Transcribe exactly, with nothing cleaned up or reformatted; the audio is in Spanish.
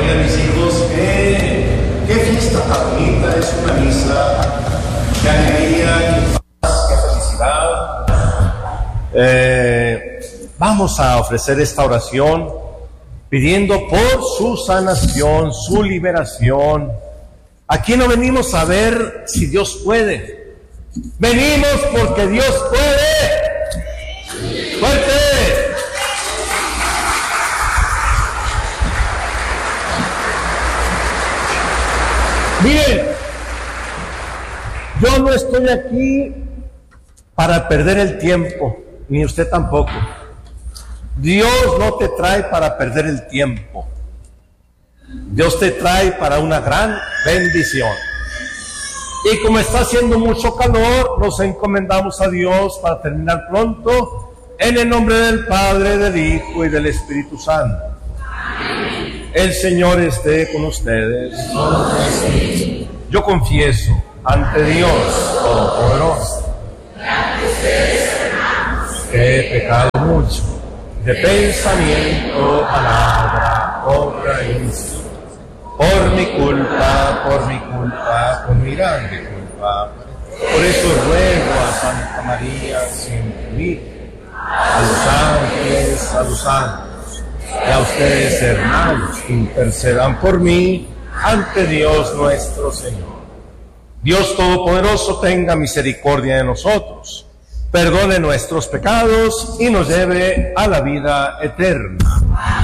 de mis hijos, qué, qué fiesta tan bonita, es una misa, qué alegría, qué paz, qué felicidad. Eh, vamos a ofrecer esta oración pidiendo por su sanación, su liberación. Aquí no venimos a ver si Dios puede, venimos porque Dios puede. ¡Fuerte! Miren, yo no estoy aquí para perder el tiempo, ni usted tampoco. Dios no te trae para perder el tiempo. Dios te trae para una gran bendición. Y como está haciendo mucho calor, nos encomendamos a Dios para terminar pronto, en el nombre del Padre, del Hijo y del Espíritu Santo. El Señor esté con ustedes. Yo confieso ante Dios Todopoderoso que he pecado mucho, de pensamiento, palabra, obra y omisión. Por mi culpa, por mi culpa, por mi grande culpa. Por eso ruego a Santa María, siempre Virgen, a los ángeles, a los santos, y a ustedes, hermanos, que intercedan por mí ante Dios nuestro Señor. Dios Todopoderoso tenga misericordia de nosotros, perdone nuestros pecados y nos lleve a la vida eterna.